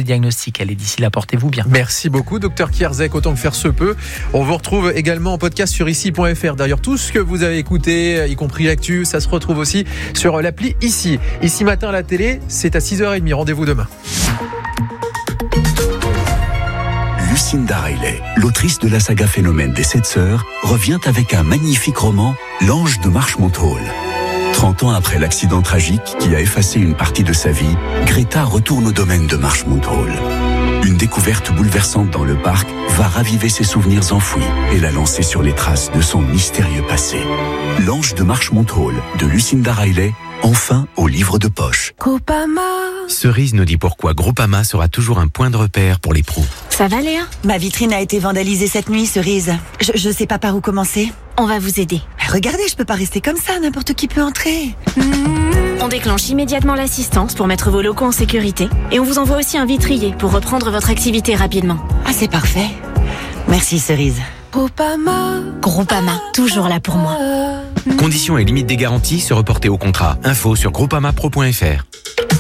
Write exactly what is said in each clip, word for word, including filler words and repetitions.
diagnostic. Allez, d'ici là, portez-vous bien. Merci beaucoup, docteur Kierzek, autant que faire se peut. On vous retrouve également en podcast sur ici point f r. D'ailleurs, tout ce que vous avez écouté, y compris l'actu, ça se retrouve aussi sur l'appli Ici. Ici Matin à la télé, c'est à six heures trente. Rendez-vous demain. Lucinda Riley, l'autrice de la saga Phénomène des Sept Sœurs, revient avec un magnifique roman, L'Ange de Marchmont Hall. trente ans après l'accident tragique qui a effacé une partie de sa vie, Greta retourne au domaine de Marchmont Hall. Une découverte bouleversante dans le parc va raviver ses souvenirs enfouis et la lancer sur les traces de son mystérieux passé. L'Ange de Marchmont Hall de Lucinda Riley, enfin au livre de poche. Groupama. Cerise nous dit pourquoi Groupama sera toujours un point de repère pour les pros. Ça va, Léa ? Ma vitrine a été vandalisée cette nuit, Cerise. Je, je sais pas par où commencer. On va vous aider. Regardez, je peux pas rester comme ça, n'importe qui peut entrer. On déclenche immédiatement l'assistance pour mettre vos locaux en sécurité. Et on vous envoie aussi un vitrier pour reprendre votre activité rapidement. Ah, c'est parfait. Merci, Cerise. Groupama. Groupama, toujours là pour moi. Conditions et limites des garanties se reporter au contrat. Info sur groupama pro point f r.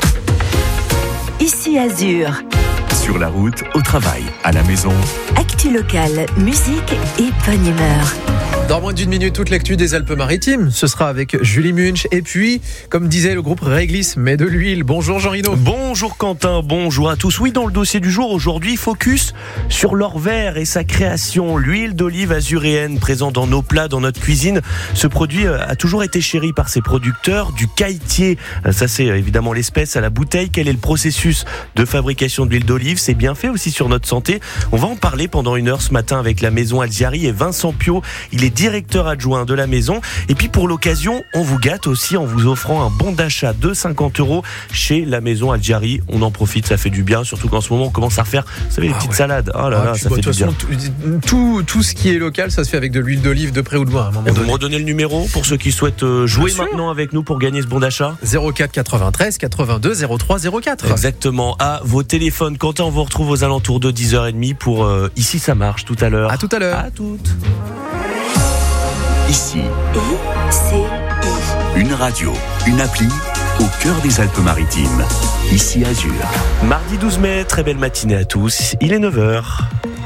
Ici Azur. Sur la route, au travail, à la maison. Actu locale, musique et bonne humeur. Dans moins d'une minute, toute l'actu des Alpes-Maritimes. Ce sera avec Julie Munch. Et puis, comme disait le groupe Réglisse, met de l'huile. Bonjour Jean Rino. Bonjour Quentin, bonjour à tous. Oui, dans le dossier du jour, aujourd'hui, focus sur l'or vert et sa création. L'huile d'olive azuréenne présente dans nos plats, dans notre cuisine. Ce produit a toujours été chéri par ses producteurs. Du cailletier, ça c'est évidemment l'espèce, à la bouteille. Quel est le processus de fabrication de l'huile d'olive ? C'est bien fait aussi sur notre santé. On va en parler pendant une heure ce matin avec la maison Alziari et Vincent Piot. Il est directeur adjoint de la maison. Et puis pour l'occasion, on vous gâte aussi en vous offrant un bon d'achat de cinquante euros chez la maison Alziari. On en profite, ça fait du bien, surtout qu'en ce moment on commence à refaire, vous savez, les ah petites ouais. salades. Oh là ah, là, puis, ça bah, fait de du toute bien. façon, tout, tout ce qui est local, ça se fait avec de l'huile d'olive de près ou de loin. À un moment Et vous donné. me redonnez le numéro pour ceux qui souhaitent jouer Bien maintenant sûr. Avec nous pour gagner ce bon d'achat. zéro quatre quatre-vingt-treize quatre-vingt-deux zéro trois zéro quatre. Exactement, à vos téléphones. Quentin, on vous retrouve aux alentours de dix heures trente pour euh, Ici ça marche tout à l'heure. À tout à l'heure. À toutes. Ici, I, C, I. une radio, une appli, au cœur des Alpes-Maritimes. Ici Azur. Mardi douze mai, très belle matinée à tous. Il est neuf heures.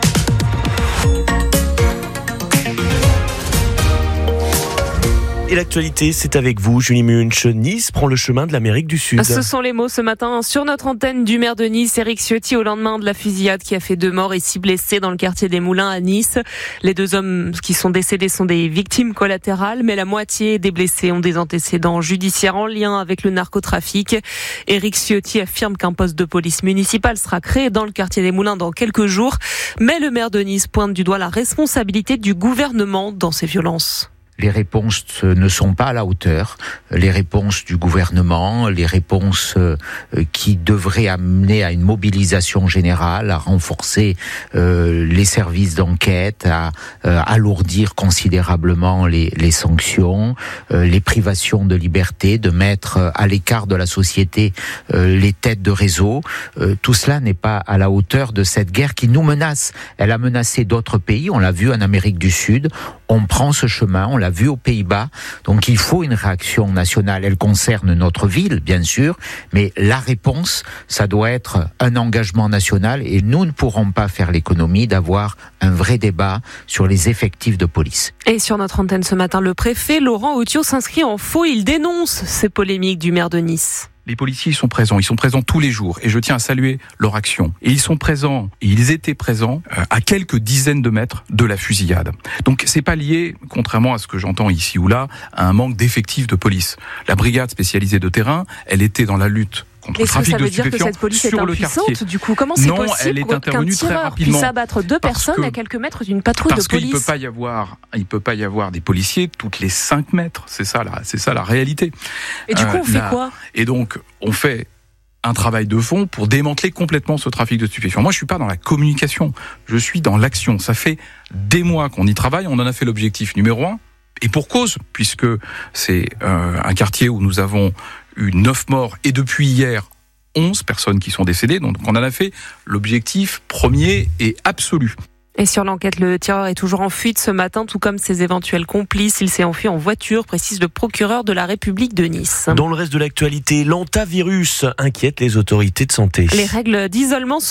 Et l'actualité, c'est avec vous, Julie Munch. Nice prend le chemin de l'Amérique du Sud. Ce sont les mots ce matin sur notre antenne du maire de Nice, Éric Ciotti, au lendemain de la fusillade qui a fait deux morts et six blessés dans le quartier des Moulins à Nice. Les deux hommes qui sont décédés sont des victimes collatérales, mais la moitié des blessés ont des antécédents judiciaires en lien avec le narcotrafic. Éric Ciotti affirme qu'un poste de police municipale sera créé dans le quartier des Moulins dans quelques jours, mais le maire de Nice pointe du doigt la responsabilité du gouvernement dans ces violences. Les réponses ne sont pas à la hauteur. Les réponses du gouvernement, les réponses qui devraient amener à une mobilisation générale, à renforcer euh, les services d'enquête, à euh, alourdir considérablement les, les sanctions, euh, les privations de liberté, de mettre à l'écart de la société euh, les têtes de réseau. Euh, tout cela n'est pas à la hauteur de cette guerre qui nous menace. Elle a menacé d'autres pays, on l'a vu en Amérique du Sud. On prend ce chemin, on l'a vu aux Pays-Bas. Donc il faut une réaction nationale. Elle concerne notre ville, bien sûr, mais la réponse, ça doit être un engagement national et nous ne pourrons pas faire l'économie d'avoir un vrai débat sur les effectifs de police. Et sur notre antenne ce matin, le préfet Laurent Autiot s'inscrit en faux. Il dénonce ces polémiques du maire de Nice. Les policiers ils sont présents, ils sont présents tous les jours et je tiens à saluer leur action. Et ils sont présents, et ils étaient présents à quelques dizaines de mètres de la fusillade. Donc c'est pas lié, contrairement à ce que j'entends ici ou là, à un manque d'effectifs de police. La brigade spécialisée de terrain, elle était dans la lutte contre le trafic de stupéfiants sur le quartier. Est-ce que ça veut dire que cette police est impuissante, du coup? Comment c'est non, possible elle est intervenue qu'un très tireur rapidement puisse abattre deux personnes à quelques mètres d'une patrouille de police? Parce qu'il peut pas y avoir, il peut pas y avoir des policiers toutes les cinq mètres. C'est ça, la, c'est ça la réalité. Et du coup, on fait là, quoi? Et donc, on fait un travail de fond pour démanteler complètement ce trafic de stupéfiants. Moi, je suis pas dans la communication, je suis dans l'action. Ça fait des mois qu'on y travaille, on en a fait l'objectif numéro un, et pour cause, puisque c'est euh, un quartier où nous avons eu neuf morts, et depuis hier, onze personnes qui sont décédées, donc on en a fait l'objectif premier et absolu. Et sur l'enquête, le tireur est toujours en fuite ce matin, tout comme ses éventuels complices. Il s'est enfui en voiture, précise le procureur de la République de Nice. Dans le reste de l'actualité, l'antavirus inquiète les autorités de santé. Les règles d'isolement sont